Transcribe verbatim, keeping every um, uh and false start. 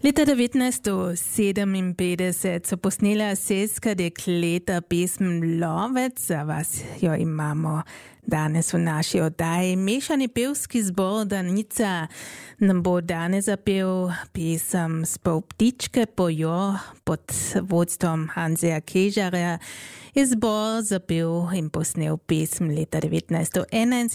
Leta devetnajststo sedeminpäťdesiat so posnela seska dekleta písm Lovec, za was jo imamo danes v naši oddaji. Mešani pevski zbor Danica nam bo danes zapel písm Spol ptičke po jo pod vodstvom Hanseja Kežarja. Je zbor zapel in posnel písm leta devetnajststo enainsedemdeset